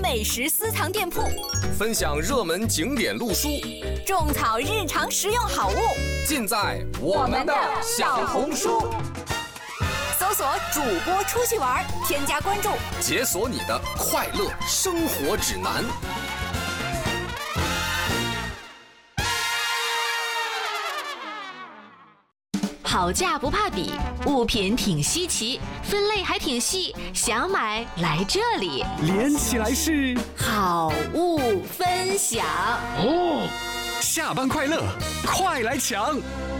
美食私藏店铺， 分享热门景点路书， 种草日常实用好物， 尽在我们的小红书。 搜索主播出去玩，添加关注， 解锁你的快乐生活指南。 好价不怕比，物品挺稀奇，分类还挺细，想买来这里， 连起来是好物分享哦。下班快乐，快来抢！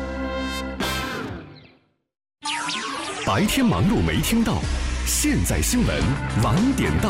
白天忙碌没听到，现在新闻晚点到。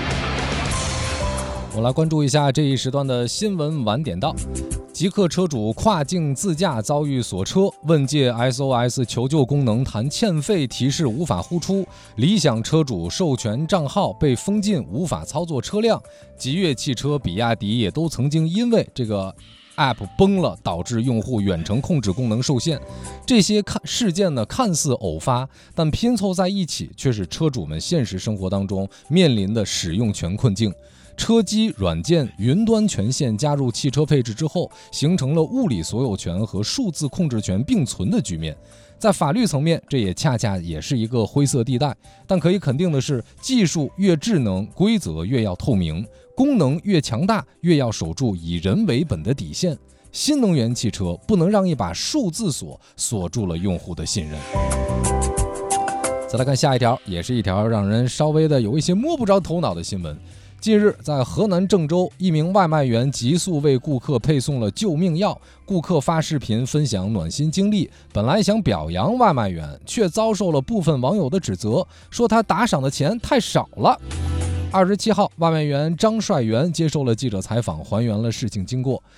我来关注一下这一时段的新闻晚点到。极客车主跨境自驾遭遇锁车，问界 SOS 求救功能谈欠费提示无法呼出，理想车主授权账号被封禁无法操作车辆，极越汽车、比亚迪也都曾经因为这个 App 崩了导致用户远程控制功能受限。这些事件呢看似偶发，但拼凑在一起却是车主们现实生活当中面临的使用权困境。车机、软件、云端权限加入汽车配置之后，形成了物理所有权和数字控制权并存的局面。在法律层面，这也恰恰也是一个灰色地带。但可以肯定的是，技术越智能，规则越要透明；功能越强大，越要守住以人为本的底线。新能源汽车不能让一把数字锁锁住了用户的信任。再来看下一条，也是一条让人稍微的有一些摸不着头脑的新闻。近日，在河南郑州，一名外卖员急速为顾客配送了救命药，顾客发视频分享暖心经历，本来想表扬外卖员，却遭受了部分网友的指责，说他打赏的钱太少了。27号，外卖员张帅元接受了记者采访，还原了事情经过。